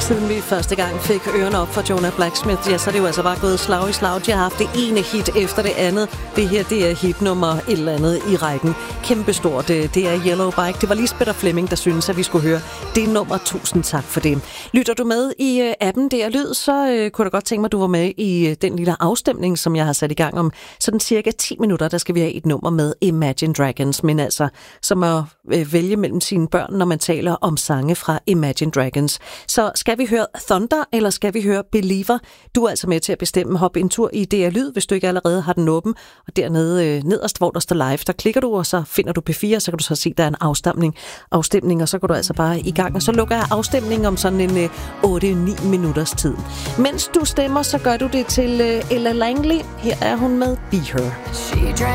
Siden vi første gang fik ørerne op for Jonah Blacksmith, ja, så er det jo altså bare gået slag i slag. De har haft det ene hit efter det andet. Det her, det er hit nummer et eller andet i rækken. Kæmpestort. Det er Yellow Bike. Det var Lisbeth og Flemming, der synes, at vi skulle høre det nummer. Tusind tak for det. Lytter du med i appen DR Lyd, så kunne jeg godt tænke mig, at du var med i den lille afstemning, som jeg har sat i gang om sådan cirka 10 minutter. Der skal vi have et nummer med Imagine Dragons, men altså som at vælge mellem sine børn, når man taler om sange fra Imagine Dragons. Så skal vi høre Thunder, eller skal vi høre Believer? Du er altså med til at bestemme. Hop en tur i DR Lyd, hvis du ikke allerede har den åben. Og dernede nederst, hvor der står live, der klikker du, og så finder du P4, så kan du så se, der er en afstemning, og så går du altså bare i gang. Og så lukker jeg afstemningen om sådan en 8-9 minutters tid. Mens du stemmer, så gør du det til Ella Langley. Her er hun med Be Her. She drank